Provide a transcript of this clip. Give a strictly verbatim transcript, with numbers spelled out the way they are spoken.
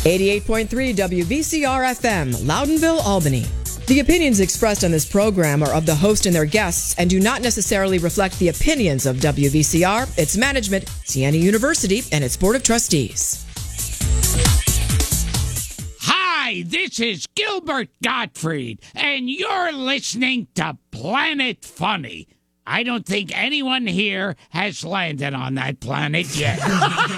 eighty-eight point three W V C R F M, Loudonville, Albany. The opinions expressed on this program are of the host and their guests and do not necessarily reflect the opinions of W V C R, its management, Siena University, and its Board of Trustees. Hi, this is Gilbert Gottfried, and you're listening to Planet Funny. I don't think anyone here has landed on that planet yet.